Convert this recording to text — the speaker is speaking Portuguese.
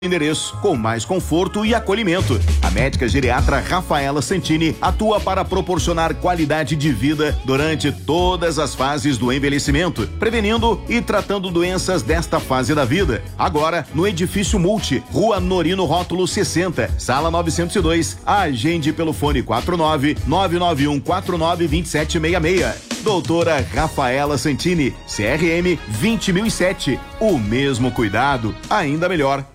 endereço com mais conforto e acolhimento. A médica geriatra Rafaela Santini atua para proporcionar qualidade de vida durante todas as fases do envelhecimento, prevenindo e tratando doenças desta fase da vida. Agora, no Edifício Multi, Rua Norino Rótulo 60, Sala 902. Agende pelo fone 49-991492766. Doutora Rafaela Santini, CRM 20007. O mesmo cuidado, ainda melhor.